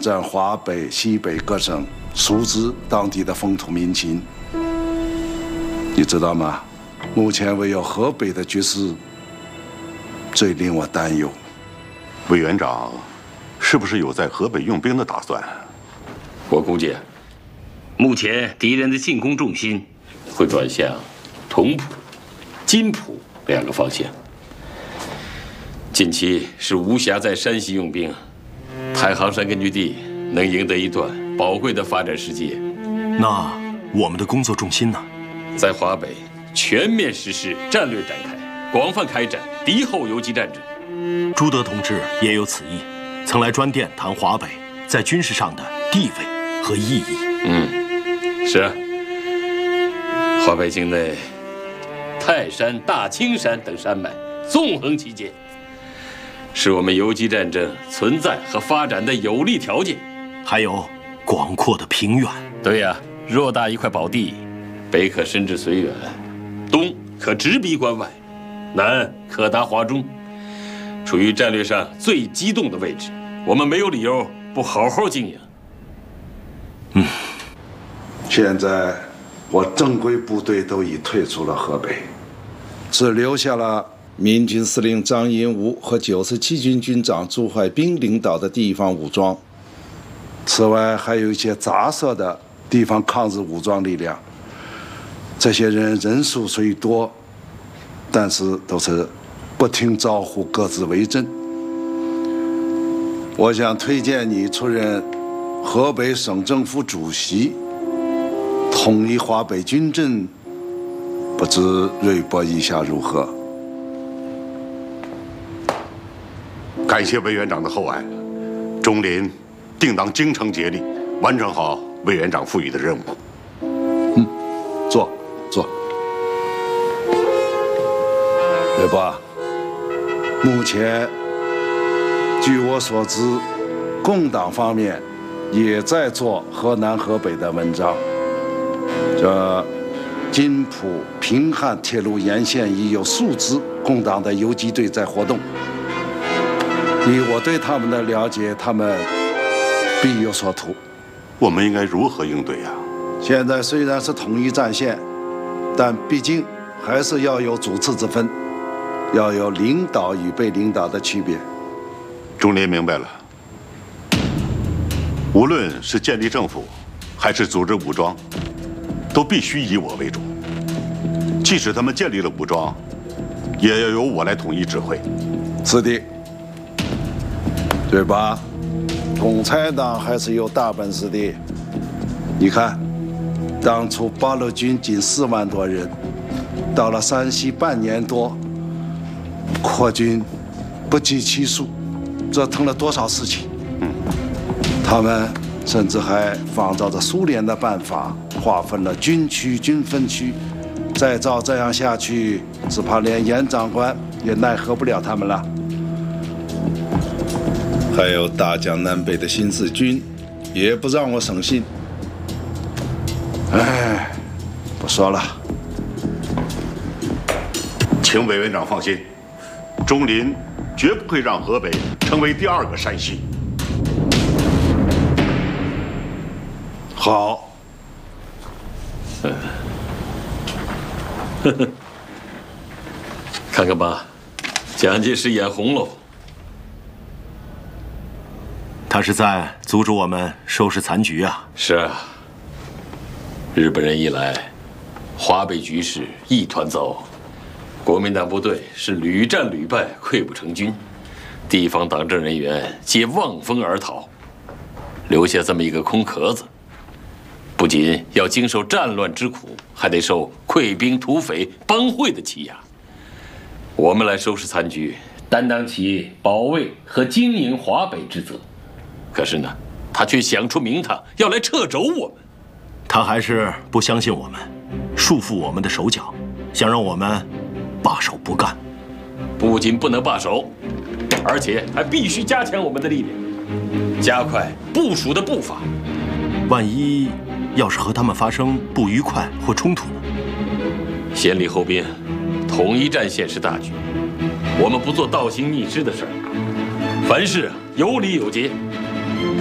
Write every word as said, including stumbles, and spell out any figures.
战华北、西北各省，熟知当地的风土民情。你知道吗？目前唯有河北的局势最令我担忧。 委员长，是不是有在河北用兵的打算？ 我估计，目前敌人的进攻重心会转向同蒲、津浦两个方向。近期是无暇在山西用兵，太行山根据地能赢得一段宝贵的发展时机。 那我们的工作重心呢？ 在华北全面实施战略展开，广泛开展敌后游击战争。 朱德同志也有此意，曾来专电谈华北在军事上的地位和意义。 嗯，是啊。华北境内，泰山、大青山等山脉纵横其间，是我们游击战争存在和发展的有利条件。 还有广阔的平原。 对呀，偌大一块宝地，北可伸至绥远，东可直逼关外，南可达华中，处于战略上最激动的位置。我们没有理由不好好经营。 嗯， 现在我正规部队都已退出了河北，只留下了民军司令张银吾和九十七军军长朱怀彬领导的地方武装。此外，还有一些杂色的地方抗日武装力量。这些人人数虽多，但是都是不听招呼，各自为政。我想推荐你出任河北省政府主席，统一华北军政，不知瑞博意下如何？ 感谢委员长的厚爱，钟林定当精诚竭力，完成好委员长赋予的任务。 嗯，坐坐。瑞博，目前据我所知，共党方面也在做河南、河北的文章。这津浦、平汉铁路沿线已有数支共党的游击队在活动。以我对他们的了解，他们必有所图。 我们应该如何应对呀？ 现在虽然是统一战线，但毕竟还是要有主次之分，要有领导与被领导的区别。 钟林明白了。无论是建立政府，还是组织武装，都必须以我为主。即使他们建立了武装，也要由我来统一指挥。 是的。对吧？共产党还是有大本事的。你看，当初八路军仅四万多人，到了山西半年多，扩军不计其数，折腾了多少事情。 嗯， 他们甚至还仿照着苏联的办法，划分了军区、军分区。再照这样下去，只怕连严长官也奈何不了他们了。还有大江南北的新四军，也不让我省心。哎，不说了。 请委员长放心，钟林绝不会让河北成为第二个山西。 好。 嗯，呵呵，看看吧，蒋介石眼红喽。 他是在阻止我们收拾残局啊！ 是啊，日本人一来，华北局势一团糟，国民党部队是屡战屡败，溃不成军，地方党政人员皆望风而逃，留下这么一个空壳子，不仅要经受战乱之苦，还得受溃兵、土匪、帮会的欺压。我们来收拾残局，担当起保卫和经营华北之责。可是呢，他却想出名堂，要来掣肘我们。 他还是不相信我们，束缚我们的手脚，想让我们罢手不干。 不仅不能罢手，而且还必须加强我们的力量，加快部署的步伐。 万一要是和他们发生不愉快或冲突呢？ 先礼后兵，统一战线是大局，我们不做倒行逆施的事儿，凡事有理有节。